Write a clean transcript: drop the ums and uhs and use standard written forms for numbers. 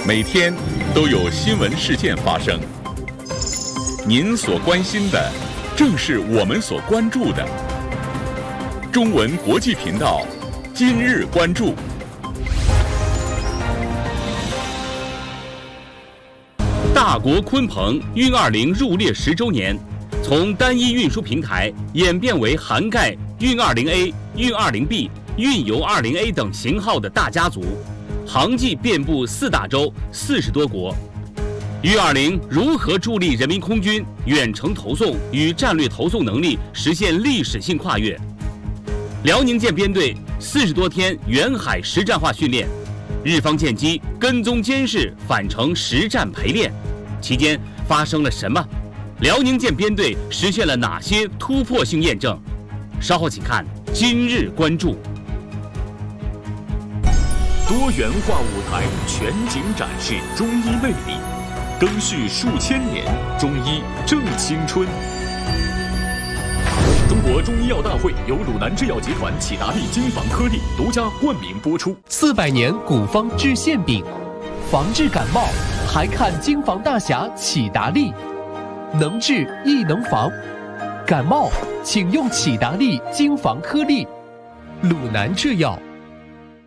每天都有新闻事件发生。您所关心的，正是我们所关注的。中文国际频道，今日关注。 大国鲲鹏运20入列10周年，从单一运输平台演变为涵盖运20A、运20B、运油20A 等型号的大家族，航迹遍布4大洲40多国。运20如何助力人民空军远程投送与战略投送能力实现历史性跨越？辽宁舰编队40多天远海实战化训练，日方舰机跟踪监视返程实战陪练，期间发生了什么？辽宁舰编队实现了哪些突破性验证？稍后请看今日关注。 多元化舞台全景展示中医魅力，更续数千年，中医正青春。中国中医药大会由鲁南制药集团启达利金防颗粒独家冠名播出。 400年古方治馅饼，防治感冒还看金防大侠启达利，能治亦能防。感冒请用启达利金防颗粒，鲁南制药。